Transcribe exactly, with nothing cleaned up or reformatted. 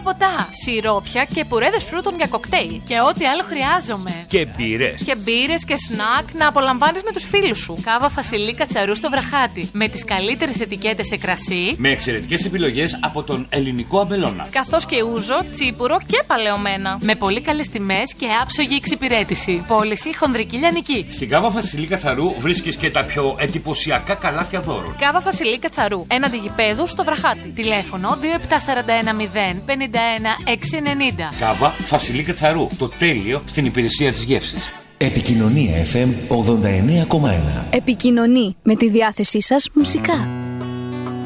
ποτά, σιρόπια και πουρέδες φρούτων για κοκτέιλ. Και ό,τι άλλο χρειάζομαι. Και μπύρες. Και μπύρες και σνακ να απολαμβάνεις με τους φίλους σου. Κάβα Φασιλή Κατσαρού στο Βραχάτι. Με τις καλύτερες ετικέτες σε κρασί. Με εξαιρετικές επιλογές από τον ελληνικό αμπελώνα. Καθώς και ούζο, τσίπουρο και παλαιωμένα. Με πολύ καλές τιμές και άψογη εξυπηρέτηση. Πώληση χονδρική λιανική. Στην Κάβα Φασιλή Κατσαρού βρίσκεις και τα πιο εντυπωσιακά καλάθια δώρων. Κάβα Φασιλή Κατσαρού. Έναντι γηπέδου στο Βραχάτι. Τηλέφωνο δύο επτά τέσσερα ένα μηδέν πενήντα ένα έξι ενενήντα. Κάβα Φασιλή Κατσαρού. Το τέλειο στην υπηρεσία της γεύσης. Επικοινωνία εφ εμ ογδόντα εννέα κόμμα ένα. Επικοινωνεί με τη διάθεσή σας μουσικά.